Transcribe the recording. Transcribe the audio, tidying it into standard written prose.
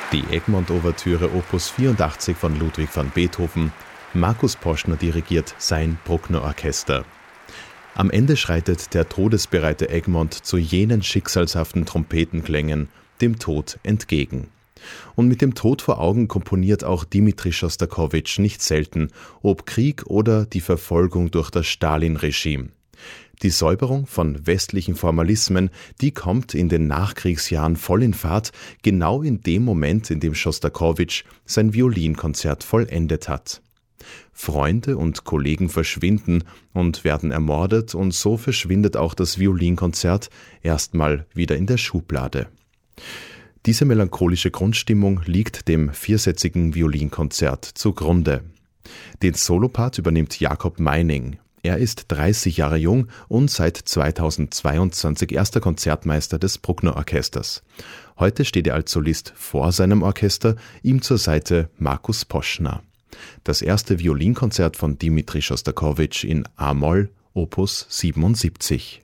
Die Egmont-Ouvertüre Opus 84 von Ludwig van Beethoven. Markus Poschner dirigiert sein Bruckner-Orchester. Am Ende schreitet der todesbereite Egmont zu jenen schicksalshaften Trompetenklängen dem Tod entgegen. Und mit dem Tod vor Augen komponiert auch Dmitri Schostakowitsch nicht selten, ob Krieg oder die Verfolgung durch das Stalin-Regime. Die Säuberung von westlichen Formalismen, die kommt in den Nachkriegsjahren voll in Fahrt, genau in dem Moment, in dem Schostakowitsch sein Violinkonzert vollendet hat. Freunde und Kollegen verschwinden und werden ermordet, und so verschwindet auch das Violinkonzert erstmal wieder in der Schublade. Diese melancholische Grundstimmung liegt dem viersätzigen Violinkonzert zugrunde. Den Solopart übernimmt Jakob Meining. Er ist 30 Jahre jung und seit 2022 erster Konzertmeister des Bruckner-Orchesters. Heute steht er als Solist vor seinem Orchester, ihm zur Seite Markus Poschner. Das erste Violinkonzert von Dmitri Schostakowitsch in a-Moll, Opus 77.